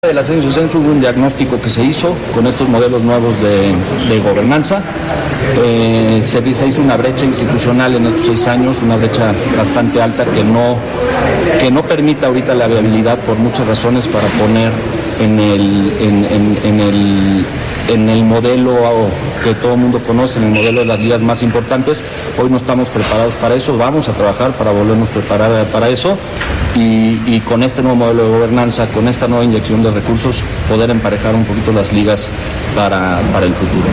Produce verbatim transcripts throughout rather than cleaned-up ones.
Del ascenso y descenso hubo un diagnóstico que se hizo con estos modelos nuevos de, de gobernanza. Eh, se, se hizo una brecha institucional en estos seis años, una brecha bastante alta que no, que no permite ahorita la viabilidad por muchas razones para poner en el, en, en, en el, en el modelo que todo el mundo conoce, en el modelo de las ligas más importantes. Hoy no estamos preparados para eso, vamos a trabajar para volvernos a preparar para eso. Y, y con este nuevo modelo de gobernanza, con esta nueva inyección de recursos, poder emparejar un poquito las ligas para, para el futuro.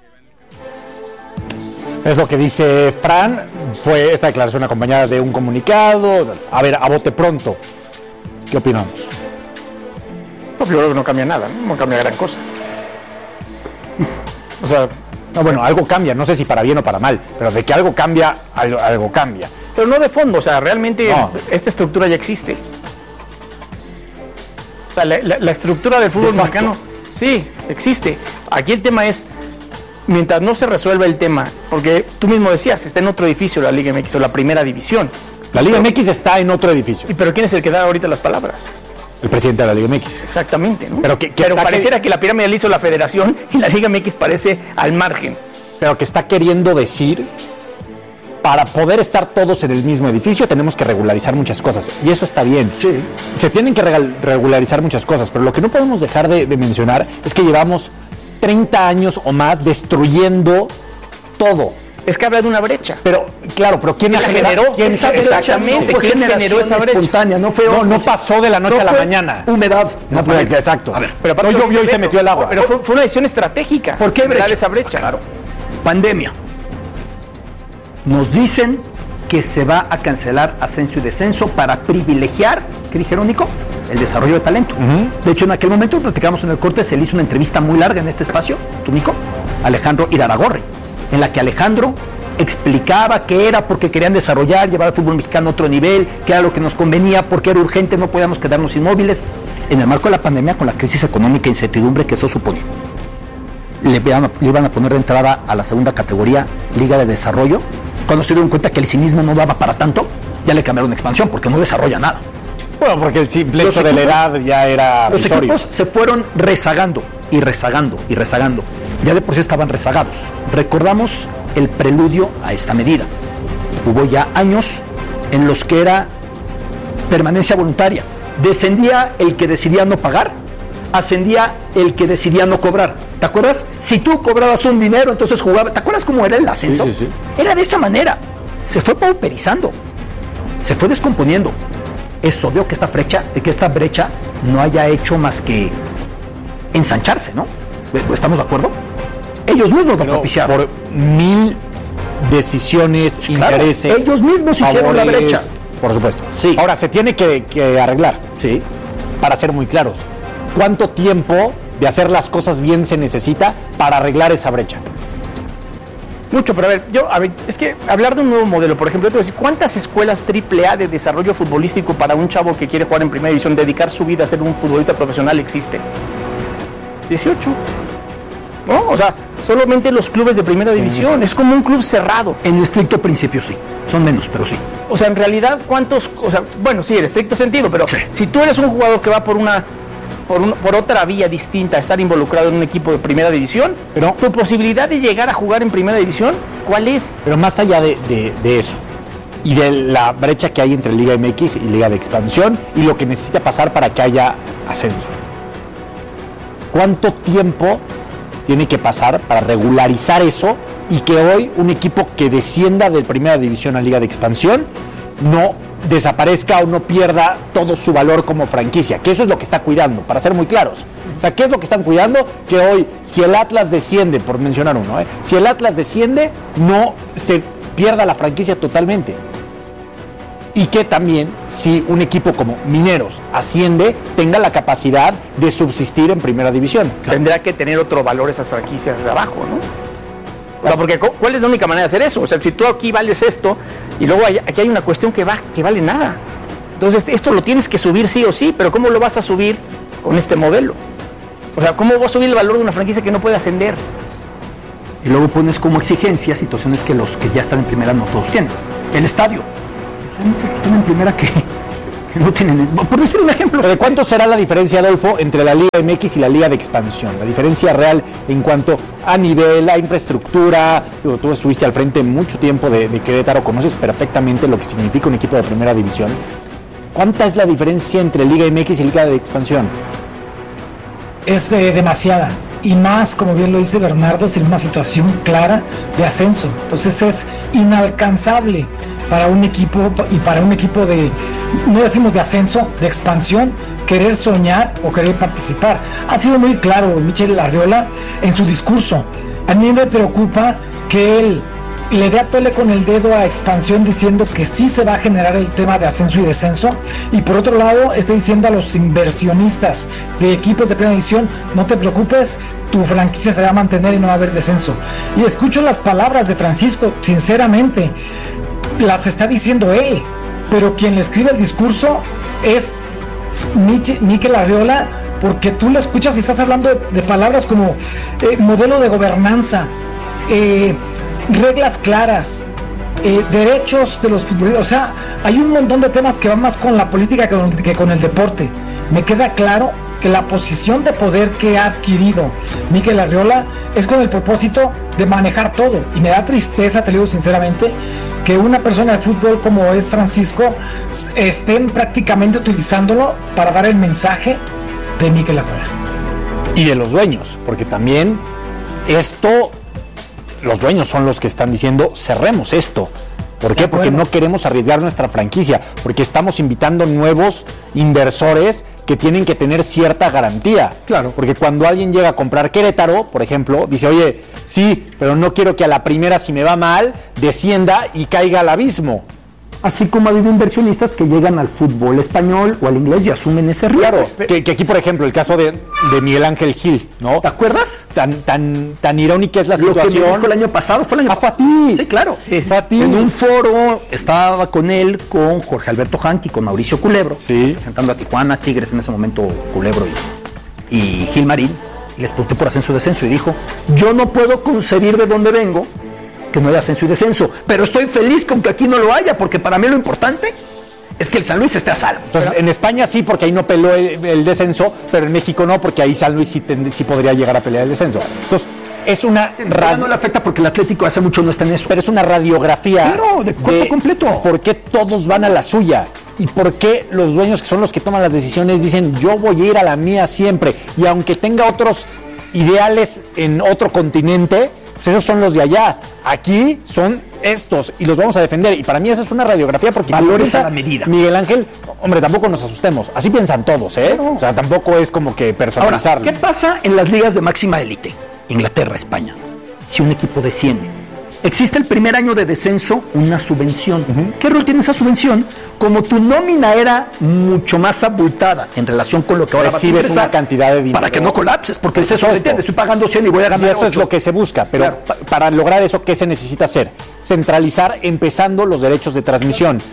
Es lo que dice Fran. Fue esta declaración acompañada de un comunicado. A ver, a bote pronto, ¿qué opinamos? Pues yo creo que no cambia nada, no, no cambia gran cosa. O sea, no, bueno, algo cambia, no sé si para bien o para mal, pero de que algo cambia, algo, algo cambia. Pero no de fondo, o sea, realmente no. Esta estructura ya existe. O sea, la, la, la estructura del fútbol mexicano, sí, existe. Aquí el tema es, mientras no se resuelva el tema, porque tú mismo decías, está en otro edificio la Liga M X o la primera división. La Liga pero, M X está en otro edificio. ¿Y pero quién es el que da ahorita las palabras? El presidente de la Liga M X. Exactamente, ¿no? Pero, que, que pero pareciera que... que la pirámide la hizo la federación y la Liga M X parece al margen. Pero que está queriendo decir, para poder estar todos en el mismo edificio tenemos que regularizar muchas cosas. Y eso está bien. Sí. Se tienen que regularizar muchas cosas, pero lo que no podemos dejar de, de mencionar es que llevamos treinta años o más destruyendo todo. Es que habla de una brecha. Pero, claro, pero ¿quién la generó? ¿Quién esa exactamente? ¿Quién generó esa brecha? Espontánea, no fue no, no pasó de la noche no a la mañana. Humedad. No, no exacto. A ver, pero no llovió y se metió el agua. Pero fue, fue una decisión estratégica. ¿Por qué brecha? Dar esa brecha. Ah, claro. Pandemia. Nos dicen que se va a cancelar ascenso y descenso para privilegiar, ¿qué dijeron, Nico? El desarrollo de talento. Uh-huh. De hecho, en aquel momento, platicamos en el corte, se le hizo una entrevista muy larga en este espacio, tú, Nico, Alejandro Iraragorri, en la que Alejandro explicaba que era porque querían desarrollar, llevar al fútbol mexicano a otro nivel, que era lo que nos convenía, porque era urgente, no podíamos quedarnos inmóviles. En el marco de la pandemia, con la crisis económica e incertidumbre que eso suponía, le iban, a, le iban a poner de entrada a la segunda categoría, Liga de Desarrollo. Cuando se dieron cuenta que el cinismo no daba para tanto, ya le cambiaron expansión, porque no desarrolla nada. Bueno, porque el simple hecho de la edad ya era Los visorio. Equipos se fueron rezagando, y rezagando, y rezagando. Ya de por sí estaban rezagados. Recordamos el preludio a esta medida. Hubo ya años en los que era permanencia voluntaria. Descendía el que decidía no pagar, ascendía el que decidía no cobrar. ¿Te acuerdas? Si tú cobrabas un dinero, entonces jugaba. ¿Te acuerdas cómo era el ascenso? Sí, sí, sí. Era de esa manera. Se fue pauperizando, se fue descomponiendo. Es obvio que esta brecha, que esta brecha no haya hecho más que ensancharse, ¿no? ¿Estamos de acuerdo? Ellos mismos lo propiciaron. Por mil decisiones, sí, claro, intereses. Ellos mismos favores, hicieron la brecha. Por supuesto. Sí. Ahora, se tiene que, que arreglar. Sí. Para ser muy claros. ¿Cuánto tiempo de hacer las cosas bien se necesita para arreglar esa brecha? Mucho, pero a ver, yo, a ver, es que hablar de un nuevo modelo, por ejemplo, yo te voy a decir, ¿cuántas escuelas triple A de desarrollo futbolístico para un chavo que quiere jugar en primera división, dedicar su vida a ser un futbolista profesional existen? dieciocho. ¿No? O sea, solamente los clubes de primera división, es como un club cerrado. En estricto principio sí, son menos, pero sí. O sea, en realidad, ¿cuántos? O sea, bueno, sí, en estricto sentido, pero sí. Si tú eres un jugador que va por una Por, un, por otra vía distinta a estar involucrado en un equipo de primera división, pero tu posibilidad de llegar a jugar en primera división, ¿cuál es? Pero más allá de, de, de eso, y de la brecha que hay entre Liga M X y Liga de Expansión, y lo que necesita pasar para que haya ascenso, ¿cuánto tiempo tiene que pasar para regularizar eso y que hoy un equipo que descienda de primera división a Liga de Expansión no desaparezca o no pierda todo su valor como franquicia? Que eso es lo que está cuidando, para ser muy claros. O sea, ¿qué es lo que están cuidando? Que hoy, si el Atlas desciende, por mencionar uno, ¿eh? si el Atlas desciende, no se pierda la franquicia totalmente. Y que también, si un equipo como Mineros asciende, tenga la capacidad de subsistir en primera división. Tendrá que tener otro valor esas franquicias de abajo, ¿no? O sea, porque ¿cuál es la única manera de hacer eso? O sea, si tú aquí vales esto y luego hay, aquí hay una cuestión que, va, que vale nada. Entonces, esto lo tienes que subir sí o sí, pero ¿cómo lo vas a subir con este modelo? O sea, ¿cómo vas a subir el valor de una franquicia que no puede ascender? Y luego pones como exigencia situaciones que los que ya están en primera no todos tienen. El estadio. Hay muchos que están en primera que, No tienen, por decir un ejemplo. ¿De cuánto será la diferencia, Adolfo, entre la Liga M X y la Liga de Expansión? La diferencia real en cuanto a nivel, a infraestructura. Digo, tú estuviste al frente mucho tiempo de, de Querétaro, conoces perfectamente lo que significa un equipo de primera división. ¿Cuánta es la diferencia entre Liga M X y Liga de Expansión? Es eh, demasiada. Y más, como bien lo dice Bernardo, sin una situación clara de ascenso. Entonces es inalcanzable para un equipo y para un equipo de, no decimos de ascenso, de expansión, querer soñar o querer participar. Ha sido muy claro Michel Arriola en su discurso. A mí me preocupa que él le dé a tole con el dedo a expansión diciendo que sí se va a generar el tema de ascenso y descenso, y por otro lado está diciendo a los inversionistas de equipos de primera división: no te preocupes, tu franquicia se va a mantener y no va a haber descenso. Y escucho las palabras de Francisco, sinceramente las está diciendo él, pero quien le escribe el discurso es Michel Arriola, porque tú le escuchas y estás hablando de, de palabras como eh, modelo de gobernanza, eh, reglas claras, eh, derechos de los futbolistas. O sea, hay un montón de temas que van más con la política que con, que con el deporte. Me queda claro que la posición de poder que ha adquirido Michel Arriola es con el propósito de manejar todo, y me da tristeza, te lo digo sinceramente, que una persona de fútbol como es Francisco estén prácticamente utilizándolo para dar el mensaje de Michel Arriola. Y de los dueños, porque también esto, los dueños son los que están diciendo: cerremos esto. ¿Por qué? Porque no queremos arriesgar nuestra franquicia, porque estamos invitando nuevos inversores que tienen que tener cierta garantía. Claro. Porque cuando alguien llega a comprar Querétaro, por ejemplo, dice: oye, sí, pero no quiero que a la primera, si me va mal, descienda y caiga al abismo. Así como ha habido inversionistas que llegan al fútbol español o al inglés y asumen ese riesgo. Claro, que, que aquí, por ejemplo, el caso de, de Miguel Ángel Gil, ¿no? ¿Te acuerdas? Tan, tan, tan irónica es la Lo situación. que me dijo el año pasado fue el año Ah, fue a ti. Sí, claro. Sí, fue a ti. En un foro estaba con él, con Jorge Alberto Hank y con Mauricio Culebro, sí, presentando a Tijuana, Tigres en ese momento, Culebro y, y Gil Marín, y les pregunté por ascenso y descenso, y dijo: yo no puedo concebir de dónde vengo que no haya ascenso y descenso, pero estoy feliz con que aquí no lo haya, porque para mí lo importante es que el San Luis esté a salvo. Entonces, pero en España sí, porque ahí no peleó el, el descenso, pero en México no, porque ahí San Luis sí, ten, sí podría llegar a pelear el descenso. Entonces, es una... Sí, radio... no le afecta porque el Atlético hace mucho no está en eso. Pero es una radiografía... Claro, de corto completo. ¿Por qué todos van a la suya? ¿Y por qué los dueños, que son los que toman las decisiones, dicen: yo voy a ir a la mía siempre? Y aunque tenga otros ideales en otro continente, pues esos son los de allá. Aquí son estos y los vamos a defender. Y para mí esa es una radiografía, porque valores a la medida. Miguel Ángel, hombre, tampoco nos asustemos. Así piensan todos, ¿eh? Claro. O sea, tampoco es como que personalizarlo. Ahora, ¿qué pasa en las ligas de máxima élite? Inglaterra, España. Si un equipo desciende, existe el primer año de descenso una subvención. Uh-huh. ¿Qué rol tiene esa subvención? Como tu nómina era mucho más abultada en relación con lo que ahora recibes vas a una cantidad de dinero para que no colapses, porque es eso, estoy pagando cien y voy a ganar y eso ocho. Es lo que se busca, pero claro, pa- para lograr eso, ¿qué se necesita hacer? Centralizar, empezando, los derechos de transmisión.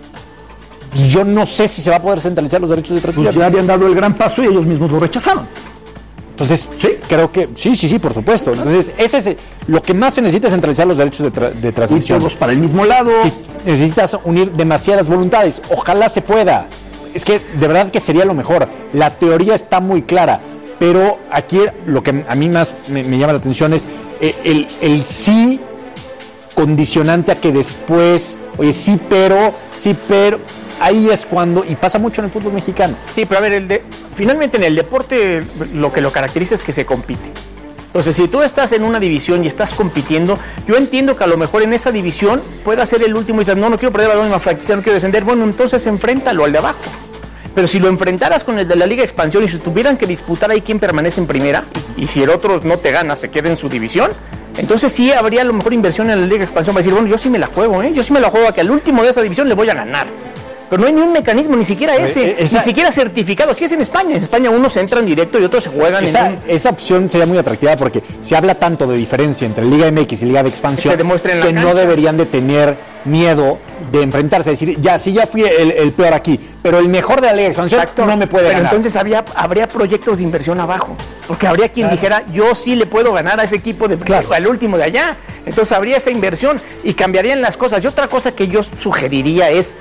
Yo no sé si se va a poder centralizar los derechos de transmisión. Pues ya habían dado el gran paso y ellos mismos lo rechazaron. Entonces, sí, creo que sí, sí, sí, por supuesto. Entonces, ese es lo que más se necesita, es centralizar los derechos de, tra- de transmisión. Y todos para el mismo lado. Sí, necesitas unir demasiadas voluntades. Ojalá se pueda. Es que de verdad que sería lo mejor. La teoría está muy clara, pero aquí lo que a mí más me, me llama la atención es el, el, el sí condicionante a que después, oye, sí, pero, sí, pero... Ahí es cuando, y pasa mucho en el fútbol mexicano. Sí, pero a ver, el de, finalmente en el deporte lo que lo caracteriza es que se compite. Entonces, si tú estás en una división y estás compitiendo, yo entiendo que a lo mejor en esa división pueda ser el último y dices: no, no quiero perder la misma franquicia, no quiero descender. Bueno, entonces enfréntalo al de abajo. Pero si lo enfrentaras con el de la Liga de Expansión y si tuvieran que disputar ahí quién permanece en primera, y si el otro no te gana, se queda en su división, entonces sí habría a lo mejor inversión en la Liga de Expansión para decir: bueno, yo sí me la juego, ¿eh? Yo sí me la juego a que al último de esa división le voy a ganar. Pero no hay ni un mecanismo, ni siquiera ese, esa, ni siquiera certificado. Así es en España. En España unos entran directo y otros se juegan esa, en un... esa opción sería muy atractiva, porque se habla tanto de diferencia entre Liga M X y Liga de Expansión, se demuestra en la que cancha. No deberían de tener miedo de enfrentarse, decir: ya, sí, ya fui el, el peor aquí, pero el mejor de la Liga de Expansión Exacto. no me puede pero ganar. Pero entonces habría, habría proyectos de inversión abajo, porque habría quien claro. dijera: yo sí le puedo ganar a ese equipo de, claro. al último de allá. Entonces habría esa inversión y cambiarían las cosas. Y otra cosa que yo sugeriría es: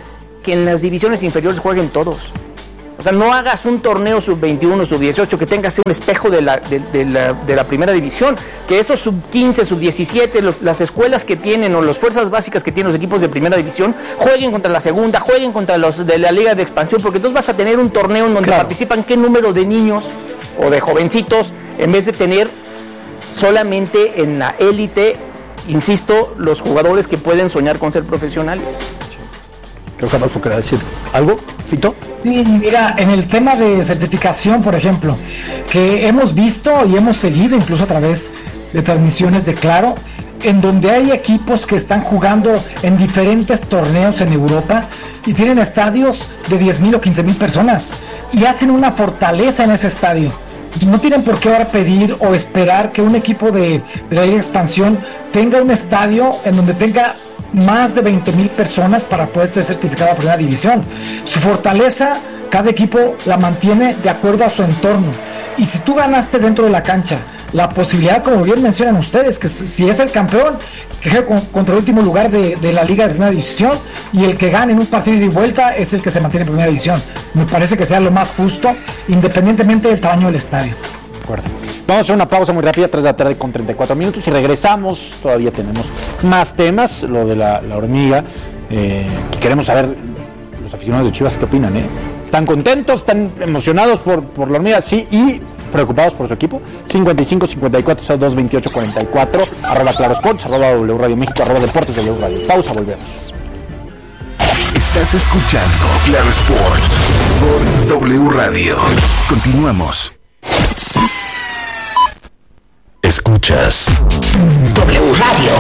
que en las divisiones inferiores jueguen todos. O sea, no hagas un torneo sub veintiuno, sub dieciocho que tenga que ser un espejo de la, de, de, la, de la primera división. Que esos sub quince, sub diecisiete, los, las escuelas que tienen o las fuerzas básicas que tienen los equipos de primera división jueguen contra la segunda, jueguen contra los de la liga de expansión, porque entonces vas a tener un torneo en donde claro. participan qué número de niños o de jovencitos, en vez de tener solamente en la élite, insisto, los jugadores que pueden soñar con ser profesionales. Creo que Adolfo quería decir algo, Fito. Sí, mira, en el tema de certificación, por ejemplo, que hemos visto y hemos seguido incluso a través de transmisiones de Claro, en donde hay equipos que están jugando en diferentes torneos en Europa y tienen estadios de diez mil o quince mil personas y hacen una fortaleza en ese estadio. No tienen por qué ahora pedir o esperar que un equipo de, de la Liga de Expansión tenga un estadio en donde tenga más de veinte mil personas para poder ser certificado a primera división. Su fortaleza, cada equipo la mantiene de acuerdo a su entorno. Y si tú ganaste dentro de la cancha la posibilidad, como bien mencionan ustedes, que si es el campeón, que juegue contra el último lugar de, de la Liga de Primera División, y el que gane en un partido de vuelta es el que se mantiene en Primera División. Me parece que sea lo más justo, independientemente del tamaño del estadio. De acuerdo. Vamos a hacer una pausa muy rápida, tres de la tarde con treinta y cuatro minutos, y regresamos. Todavía tenemos más temas, lo de la, la hormiga, eh, que queremos saber los aficionados de Chivas qué opinan, ¿eh? ¿Están contentos? ¿Están emocionados por, por la hormiga? Sí, y preocupados por su equipo. cincuenta y cinco, cincuenta y cuatro, dos veintiocho, cuarenta y cuatro, arroba Claro Sports, arroba W Radio México, arroba Deportes W Radio. Pausa, volvemos. Estás escuchando Claro Sports por W Radio. Continuamos. Escuchas W Radio.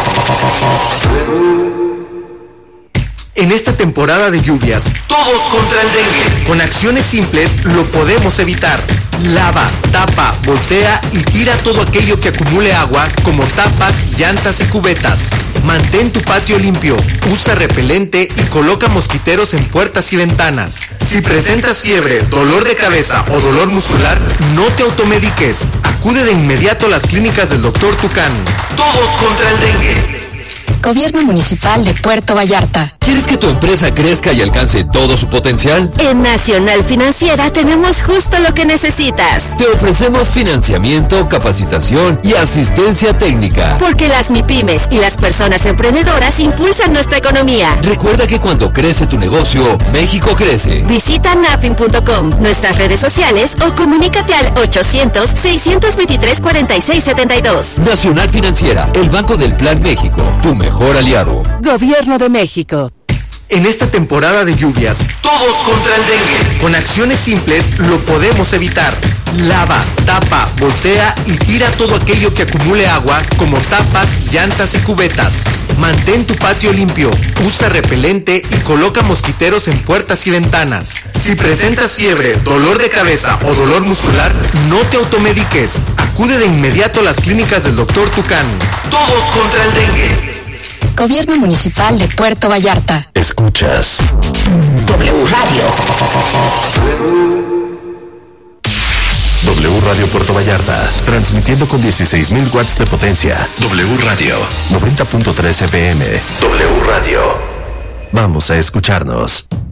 En esta temporada de lluvias, todos contra el dengue. Con acciones simples lo podemos evitar. Lava, tapa, voltea y tira todo aquello que acumule agua, como tapas, llantas y cubetas. Mantén tu patio limpio, usa repelente y coloca mosquiteros en puertas y ventanas. Si presentas fiebre, dolor de cabeza o dolor muscular, no te automediques. Acude de inmediato a las clínicas del doctor Tucán. Todos contra el dengue. Gobierno Municipal de Puerto Vallarta. ¿Quieres que tu empresa crezca y alcance todo su potencial? En Nacional Financiera tenemos justo lo que necesitas. Te ofrecemos financiamiento, capacitación y asistencia técnica. Porque las MIPYMES y las personas emprendedoras impulsan nuestra economía. Recuerda que cuando crece tu negocio, México crece. Visita nafin punto com, nuestras redes sociales o comunícate al ochocientos, seiscientos veintitrés, cuarenta y seis setenta y dos. Nacional Financiera, el Banco del Plan México, tu mejor aliado. Gobierno de México. En esta temporada de lluvias, todos contra el dengue. Con acciones simples lo podemos evitar. Lava, tapa, voltea y tira todo aquello que acumule agua, como tapas, llantas y cubetas. Mantén tu patio limpio, usa repelente y coloca mosquiteros en puertas y ventanas. Si presentas fiebre, dolor de cabeza o dolor muscular, no te automediques. Acude de inmediato a las clínicas del doctor Tucán. Todos contra el dengue. Gobierno Municipal de Puerto Vallarta. Escuchas W Radio. W Radio Puerto Vallarta, transmitiendo con dieciséis mil watts de potencia. W Radio, noventa punto tres F M. W Radio. Vamos a escucharnos.